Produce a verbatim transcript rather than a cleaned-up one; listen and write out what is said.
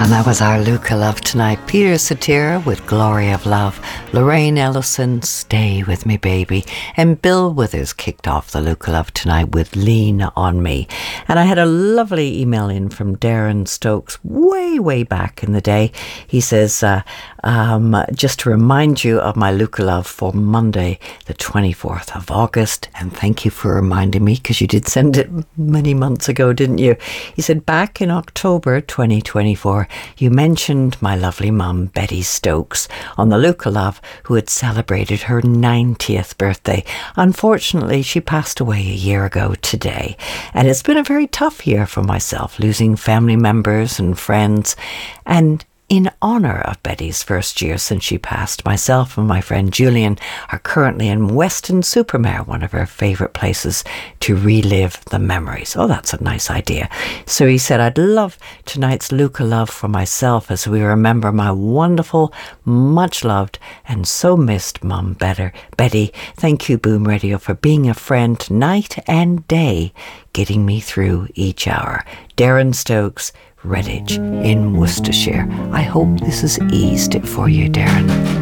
And that was our Luca Love tonight. Peter Cetera with Glory of Love. Lorraine Ellison, Stay With Me Baby. And Bill Withers kicked off the Luca Love tonight with Lean On Me. And I had a lovely email in from Darren Stokes way, way back in the day. He says, uh, um, just to remind you of my Luca Love for Monday, the twenty-fourth of August. And thank you for reminding me, because you did send it many months ago, didn't you? He said, back in October twenty twenty-four, you mentioned my lovely mum, Betty Stokes, on the Luca Love, who had celebrated her ninetieth birthday. Unfortunately, she passed away a year ago today. And it's been a very tough year for myself, losing family members and friends. And in honour of Betty's first year since she passed, myself and my friend Julian are currently in Weston-super-Mare, one of her favourite places, to relive the memories. Oh, that's a nice idea. So he said, I'd love tonight's Luca Love for myself as we remember my wonderful, much-loved and so missed mum, better Betty. Thank you, Boom Radio, for being a friend night and day, getting me through each hour. Darren Stokes, Redditch in Worcestershire. I hope this has eased it for you, Darren.